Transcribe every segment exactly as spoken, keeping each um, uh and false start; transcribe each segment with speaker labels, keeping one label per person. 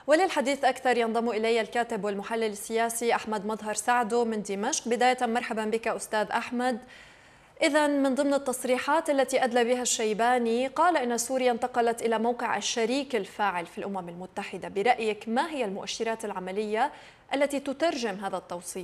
Speaker 1: وللحديث أكثر ينضم إلي الكاتب والمحلل السياسي أحمد مظهر سعدو من دمشق. بداية مرحبا بك أستاذ أحمد. إذا من ضمن التصريحات التي أدلى بها الشيباني قال إن سوريا انتقلت إلى موقع الشريك الفاعل في الأمم المتحدة. برأيك ما هي المؤشرات العملية التي تترجم هذا التوصيف؟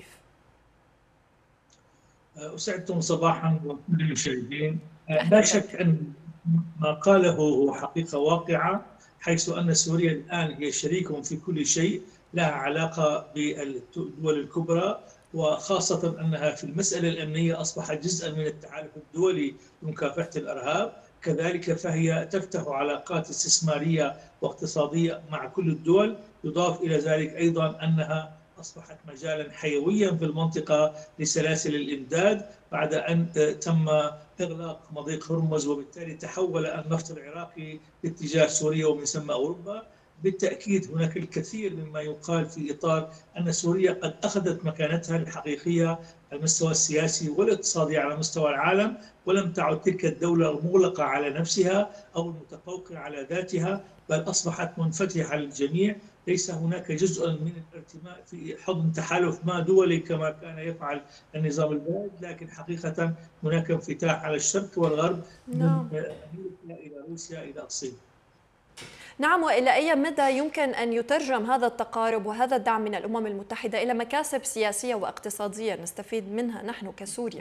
Speaker 2: أسعدتم صباحا وكل المشاهدين. لا شك أن ما قاله هو حقيقة واقعة، حيث أن سوريا الآن هي شريك في كل شيء لها علاقة بالدول الكبرى، وخاصة أنها في المسألة الأمنية أصبحت جزءا من التحالف الدولي لمكافحة الإرهاب. كذلك فهي تفتح علاقات استثمارية واقتصادية مع كل الدول. يضاف إلى ذلك أيضا أنها أصبحت مجالا حيويا في المنطقة لسلاسل الإمداد بعد أن تم إغلاق مضيق هرمز، وبالتالي تحول النفط العراقي باتجاه سوريا ومن ثم أوروبا. بالتأكيد هناك الكثير مما يقال في إطار أن سوريا قد أخذت مكانتها الحقيقية على المستوى السياسي والاقتصادي على مستوى العالم، ولم تعد تلك الدولة المغلقة على نفسها أو المتفوقة على ذاتها، بل أصبحت منفتحة للجميع. ليس هناك جزء من الارتماء في حضن تحالف ما دولي كما كان يفعل النظام البائد، لكن حقيقة هناك انفتاح على الشرق والغرب من أمريكا إلى روسيا إلى الصين.
Speaker 1: نعم، وإلى أي مدى يمكن أن يترجم هذا التقارب وهذا الدعم من الأمم المتحدة إلى مكاسب سياسية واقتصادية نستفيد منها نحن كسوريا؟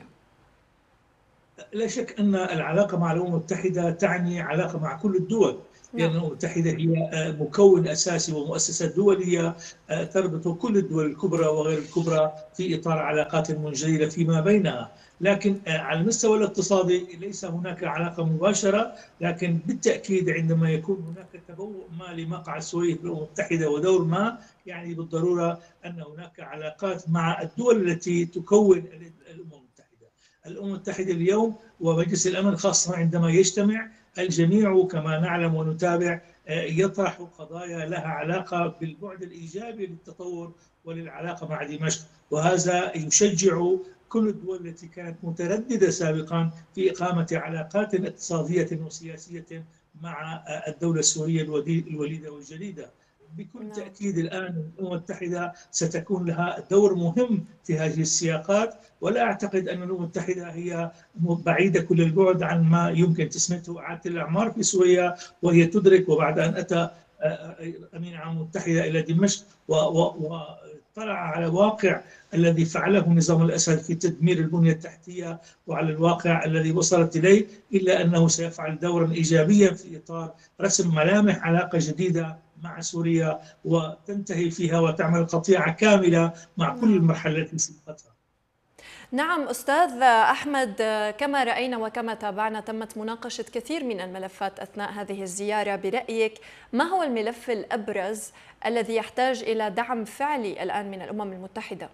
Speaker 2: لا شك أن العلاقة مع الأمم المتحدة تعني علاقة مع كل الدول، لأن الأمم المتحدة هي مكون أساسي ومؤسسة دولية تربط كل الدول الكبرى وغير الكبرى في إطار علاقات منجذبة فيما بينها. لكن على المستوى الاقتصادي ليس هناك علاقة مباشرة، لكن بالتأكيد عندما يكون هناك تبوء ما لمقعد سوريا في الأمم المتحدة ودور ما، يعني بالضرورة أن هناك علاقات مع الدول التي تكون الأمم المتحدة. الأمم المتحدة اليوم ومجلس الأمن خاصة عندما يجتمع الجميع كما نعلم ونتابع يطرح قضايا لها علاقة بالبعد الإيجابي للتطور وللعلاقة مع دمشق، وهذا يشجع كل الدول التي كانت مترددة سابقا في إقامة علاقات اقتصادية وسياسية مع الدولة السورية الوليدة والجديدة. بكل تأكيد الآن الأمم المتحدة ستكون لها دور مهم في هذه السياقات، ولا أعتقد أن الأمم المتحدة هي بعيدة كل البعد عن ما يمكن تسميته إعادة الأعمار في سوريا، وهي تدرك. وبعد أن أتى أمين العام المتحدة إلى دمشق واطلع على واقع الذي فعله نظام الأسد في تدمير البنية التحتية وعلى الواقع الذي وصلت إليه، إلا أنه سيفعل دورا إيجابيا في إطار رسم ملامح علاقة جديدة مع سوريا وتنتهي فيها وتعمل قطيعة كاملة مع كل المرحلة التي سبقتها.
Speaker 1: نعم أستاذ أحمد، كما رأينا وكما تابعنا تمت مناقشة كثير من الملفات أثناء هذه الزيارة. برأيك ما هو الملف الأبرز الذي يحتاج إلى دعم فعلي الآن من الأمم المتحدة؟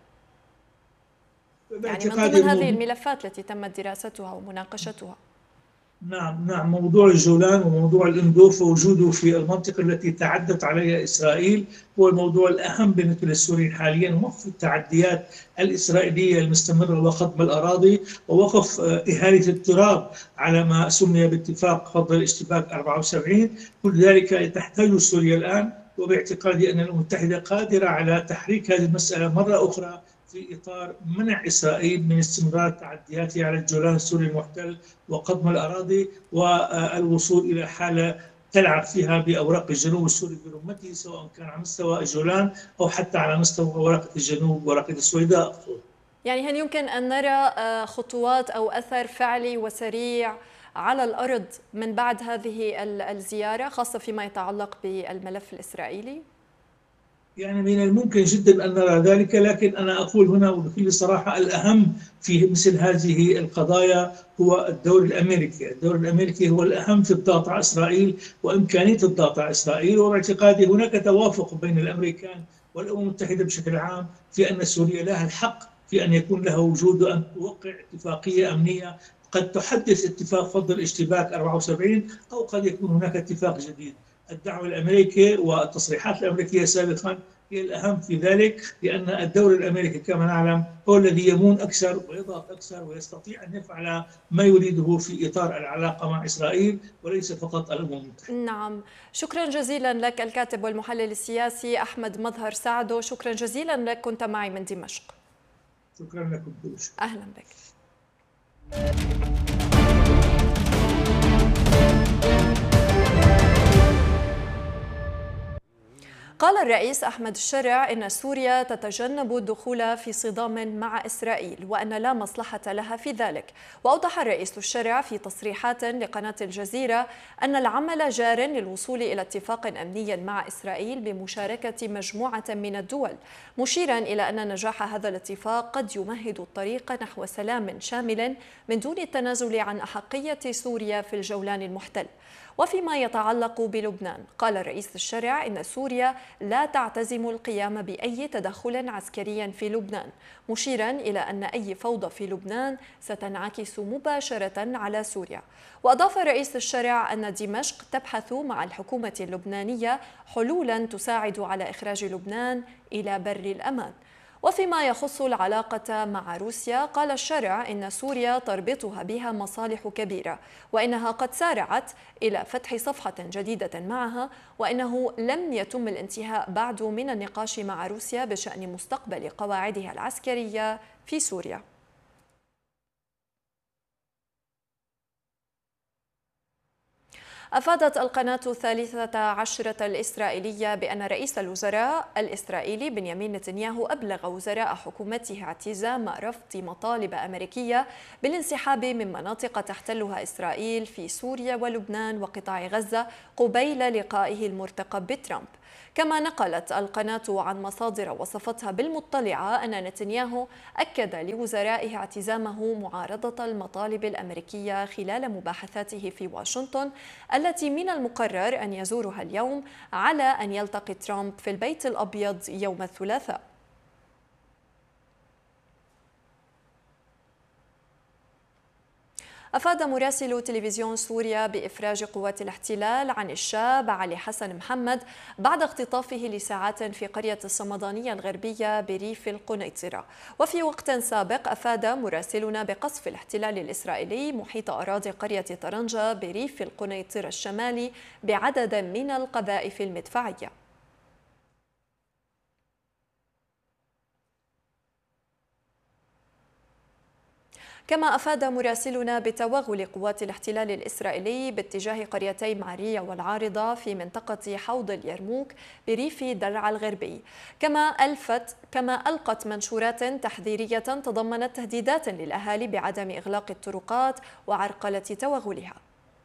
Speaker 1: يعني من ضمن هذه الملفات التي تمت دراستها ومناقشتها.
Speaker 2: نعم نعم موضوع الجولان وموضوع الإندوف ووجوده في المنطقة التي تعدت عليها إسرائيل هو الموضوع الأهم بالنسبة للسوريين حاليا، وقف التعديات الإسرائيلية المستمرة وخطب الأراضي ووقف إهالة التراب على ما سمي باتفاق فض الاشتباك أربعة وسبعين. كل ذلك تحتاج سوريا الآن، وباعتقادي أن الأمم المتحدة قادرة على تحريك هذه المسألة مرة أخرى في إطار منع إسرائيل من استمرار تعدياتها على الجولان السوري المحتل وقضم الأراضي والوصول إلى حالة تلعب فيها بأوراق الجنوب السوري برمته، سواء كان على مستوى الجولان أو حتى على مستوى ورقة الجنوب ورقة السويداء.
Speaker 1: يعني هل يمكن أن نرى خطوات أو أثر فعلي وسريع على الأرض من بعد هذه الزيارة، خاصة فيما يتعلق بالملف الإسرائيلي؟
Speaker 2: يعني من الممكن جدا أن نرى ذلك، لكن أنا أقول هنا وبكل صراحة الأهم في مثل هذه القضايا هو الدور الأمريكي. الدور الأمريكي هو الأهم في الضغط على إسرائيل وإمكانية الضغط على إسرائيل، وباعتقادي هناك توافق بين الأمريكان والأمم المتحدة بشكل عام في أن سوريا لها الحق في أن يكون لها وجود وأن توقع اتفاقية أمنية قد تحدث اتفاق فض الاشتباك أربعة وسبعين، أو قد يكون هناك اتفاق جديد. الدعم الامريكي والتصريحات الامريكيه سابقا هي الاهم في ذلك، لان الدور الامريكي كما نعلم هو الذي يمون اكثر ويضغط اكثر ويستطيع ان يفعل ما يريده في اطار العلاقه مع اسرائيل وليس فقط الامم المتحده.
Speaker 1: نعم، شكرا جزيلا لك الكاتب والمحلل السياسي أحمد مظهر سعدو، شكرا جزيلا لك، كنت معي من دمشق.
Speaker 2: شكرا لكم كل شيء.
Speaker 1: أهلا بك. قال الرئيس أحمد الشرع إن سوريا تتجنب الدخول في صدام مع إسرائيل وأن لا مصلحة لها في ذلك. وأوضح الرئيس الشرع في تصريحات لقناة الجزيرة أن العمل جار للوصول إلى اتفاق أمني مع إسرائيل بمشاركة مجموعة من الدول، مشيرا إلى أن نجاح هذا الاتفاق قد يمهد الطريق نحو سلام شامل من دون التنازل عن أحقية سوريا في الجولان المحتل. وفيما يتعلق بلبنان، قال الرئيس الشرع إن سوريا لا تعتزم القيام بأي تدخل عسكري في لبنان، مشيرا إلى أن أي فوضى في لبنان ستنعكس مباشرة على سوريا. وأضاف الرئيس الشرع أن دمشق تبحث مع الحكومة اللبنانية حلولا تساعد على إخراج لبنان إلى بر الأمان. وفيما يخص العلاقة مع روسيا، قال الشرع إن سوريا تربطها بها مصالح كبيرة، وإنها قد سارعت إلى فتح صفحة جديدة معها، وإنه لم يتم الانتهاء بعد من النقاش مع روسيا بشأن مستقبل قواعدها العسكرية في سوريا. أفادت القناة الثالثة عشرة الإسرائيلية بأن رئيس الوزراء الإسرائيلي بنيامين نتنياهو أبلغ وزراء حكومته اعتزام رفض مطالب أمريكية بالانسحاب من مناطق تحتلها إسرائيل في سوريا ولبنان وقطاع غزة قبيل لقائه المرتقب بترامب. كما نقلت القناة عن مصادر وصفتها بالمطلعة أن نتنياهو أكد لوزرائه اعتزامه معارضة المطالب الأمريكية خلال مباحثاته في واشنطن التي من المقرر أن يزورها اليوم، على أن يلتقي ترامب في البيت الأبيض يوم الثلاثاء. أفاد مراسل تلفزيون سوريا بإفراج قوات الاحتلال عن الشاب علي حسن محمد بعد اختطافه لساعات في قرية الصمدانية الغربية بريف القنيطرة. وفي وقت سابق أفاد مراسلنا بقصف الاحتلال الإسرائيلي محيط أراضي قرية طرنجة بريف القنيطرة الشمالي بعدد من القذائف المدفعية. كما أفاد مراسلنا بتوغل قوات الاحتلال الإسرائيلي باتجاه قريتي معرية والعارضة في منطقة حوض اليرموك بريف درعا الغربي. كما ألفت كما ألقت منشورات تحذيرية تضمنت تهديدات للأهالي بعدم إغلاق الطرقات وعرقلة توغلها.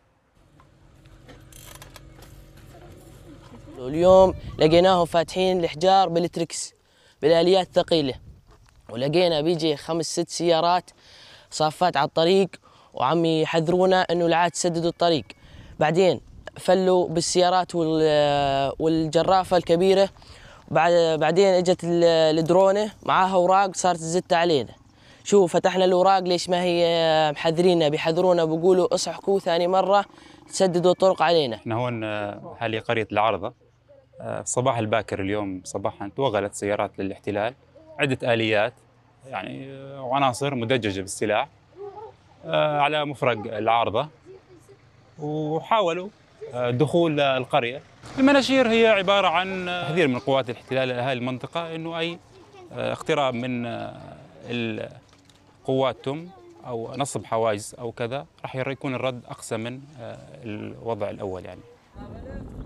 Speaker 3: اليوم لقيناهم فاتحين الحجار بالتركس بالآليات الثقيلة، ولقينا بيجي خمس ست سيارات صافات على الطريق وعم يحذرونا انه لا تسددوا الطريق. بعدين فلوا بالسيارات والجرافه الكبيره، بعد بعدين اجت الدرونه معاها اوراق صارت تزت علينا. شوف فتحنا الاوراق ليش ما هي محذرينا، بيحذرونا بيقولوا اصحكوا ثاني مره تسددوا الطرق علينا.
Speaker 4: احنا هون حالي قريه العارضه. الصباح الباكر اليوم صباحا توغلت سيارات للاحتلال، عده اليات يعني وعناصر مدججة بالسلاح على مفرق العارضة، وحاولوا دخول القرية. المناشير هي عبارة عن تحذير من قوات الاحتلال لأهالي المنطقة إنه أي اقتراب من قواتهم أو نصب حواجز أو كذا راح يكون الرد أقسى من الوضع الأول يعني.